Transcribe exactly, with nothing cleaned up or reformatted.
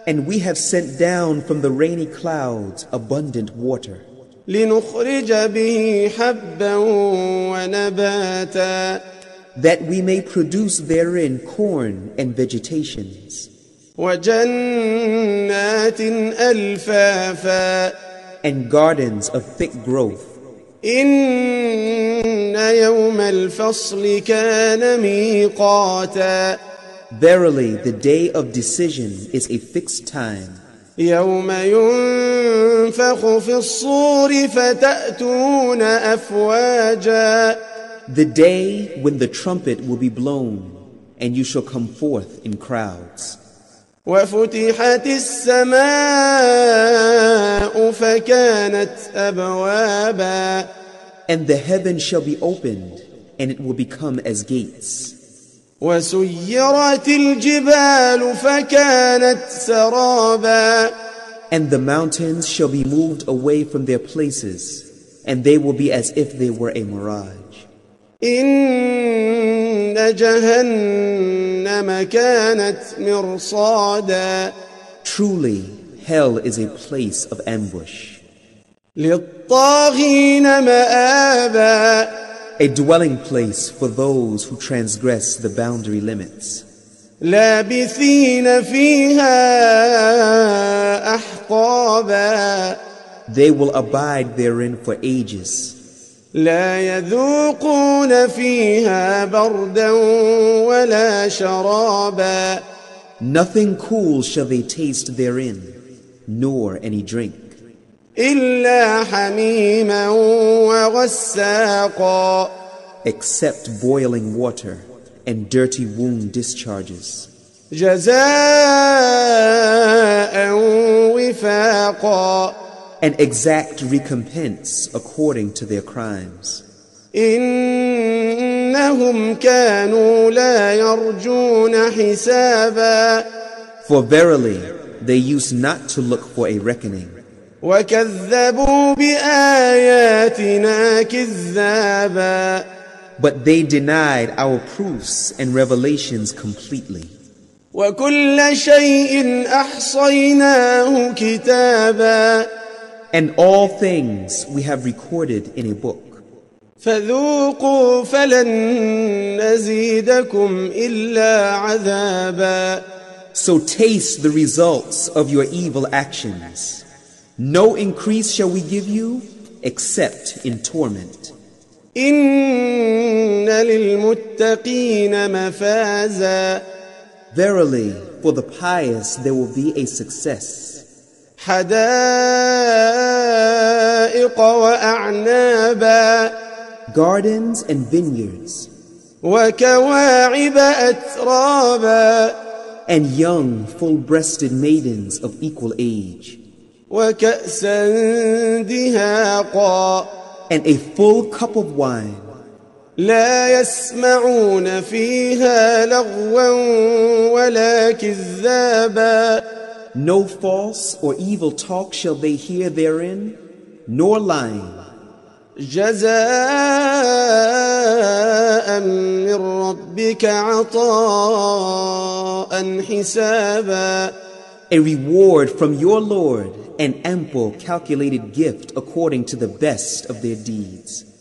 And we have sent down from the rainy clouds abundant water, لنخرج به حبا ونباتا that we may produce therein corn and vegetations, وجنات ألفافا and gardens of thick growth. إن يوم الفصل كان ميقاتا Verily, the day of decision is a fixed time. يوم ينفخ في الصور فتأتون أفواجا The day when the trumpet will be blown, and you shall come forth in crowds. وفتحت السماء فكانت أبوابا And the heavens shall be opened, and it will become as gates. وسيرت الجبال فكانت سرابا And the mountains shall be moved away from their places, and they will be as if they were a mirage. إن جهنم كانت مرصادا Truly, hell is a place of ambush, للطاغين مآبا a dwelling place for those who transgress the boundary limits. لابثين فيها أحقابا They will abide therein for ages. لا يذوقون فيها بردا ولا شرابا Nothing cool shall they taste therein, nor any drink, إلا حميما وغساقا except boiling water and dirty wound discharges, جزاء وفاقا and exact recompense according to their crimes. إنهم كانوا لا يرجون حسابا For verily, they used not to look for a reckoning, وكذبوا بآياتنا كذابا but they denied our proofs and revelations completely. وكل شيء أحصيناه كتابا And all things we have recorded in a book. فذوقوا فلن نزيدكم إلا عذابا So taste the results of your evil actions. No increase shall we give you except in torment. إن للمتقين مفازا Verily, for the pious there will be a success. حدائق وأعنابا Gardens and vineyards, وكواعب أترابا and young full-breasted maidens of equal age, وكأسا دهاقا and a full cup of wine. لا يسمعون فيها لغوا ولا كذابا No false or evil talk shall they hear therein, nor lying. جزاء من ربك عطاء حسابا A reward from your Lord, an ample calculated gift according to the best of their deeds.